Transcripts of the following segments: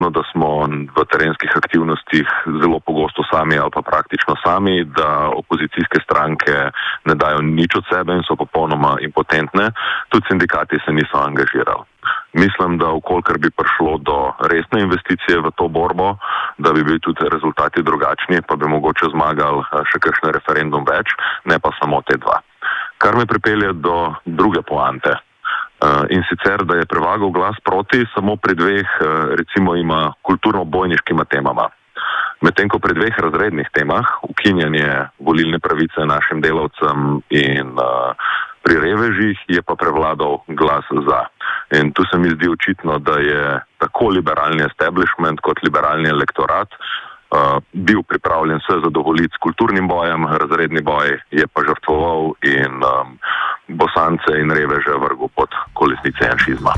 da smo v terenskih aktivnostih zelo pogosto sami ali pa praktično sami, da opozicijske stranke ne dajo nič od sebe in so popolnoma impotentne. Tudi sindikati se niso angažirali. Mislim, da ukolikor bi prišlo do resne investicije v to borbo, da bi bili tudi rezultati drugačni, pa bi mogoče zmagali še kakšen referendum več, ne pa samo te dva. Kar me pripelje do druge poante. In sicer, da je prevagal glas proti samo pri dveh, recimo ima kulturno-bojniškima temama. Medtem ko pri dveh razrednih temah, ukinjanje volilne pravice našim delavcem in pri revežih, je pa prevladal glas za. In tu se mi zdi očitno, da je tako liberalni establishment kot liberalni elektorat bil pripravljen se zadovoljiti s kulturnim bojem, razredni boj je pa žrtvoval in Bosance in reveže vrgel pod kolesnice janšizma.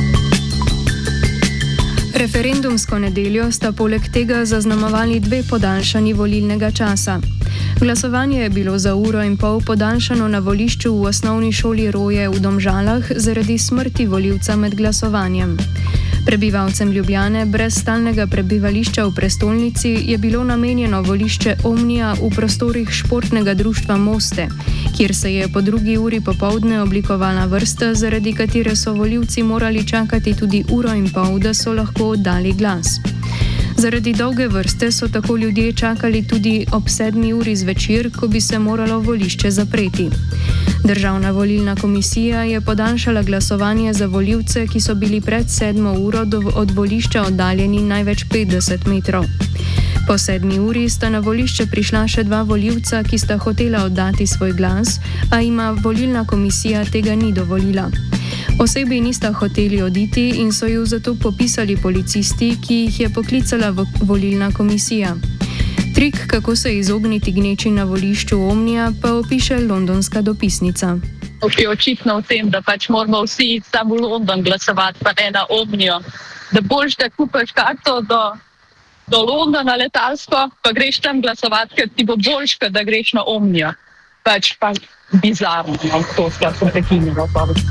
Referendumsko nedeljo sta poleg tega zaznamovali dve podaljšanji volilnega časa. Glasovanje je bilo za 1,5 ure podaljšano na volišču v osnovni šoli Roje v Domžalah zaradi smrti volivca med glasovanjem. Prebivalcem Ljubljane brez stalnega prebivališča v prestolnici je bilo namenjeno volišče Omnija v prostorih športnega društva Moste, kjer se je po 2. uri popoldne oblikovala vrsta, zaradi katere so volivci morali čakati tudi 1,5 ure, da so lahko oddali glas. Zaradi dolge vrste so tako ljudje čakali tudi ob 7. uri zvečer, ko bi se moralo volišče zapreti. Državna volilna komisija je podaljšala glasovanje za volivce, ki so bili pred 7. uro od volišča oddaljeni največ 50 metrov. Po 7. uri sta na volišče prišla še 2 volivca, ki sta hotela oddati svoj glas, a jima volilna komisija tega ni dovolila. Osebi nista hoteli oditi in so ju zato popisali policisti, ki jih je poklicala volilna komisija. Trik, kako se izogniti gneči na volišču Omnija, pa opiše londonska dopisnica. Je očitno v tem, da pač moramo vsi samo v London glasovati, pa ne na Omnijo. Da boljš, da kupaš karto do Londona letalsko, pa greš tam glasovati, ker ti bo boljš, da greš na Omnijo. Pač pa bizarno, to smo prekinjeno.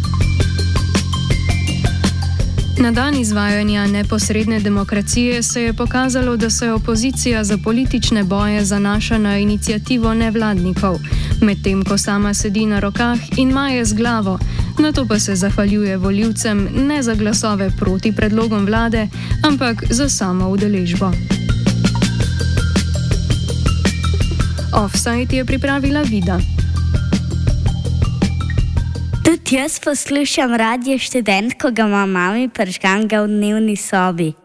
Na dan izvajanja neposredne demokracije se je pokazalo, da se opozicija za politične boje zanaša na iniciativo nevladnikov, medtem ko sama sedi na rokah in maje z glavo, nato pa se zahvaljuje volivcem ne za glasove proti predlogom vlade, ampak za samo udeležbo. Offside je pripravila Vida. Tudi jaz poslušam Radio Študent, ko ga ima mami prižgan v dnevni sobi.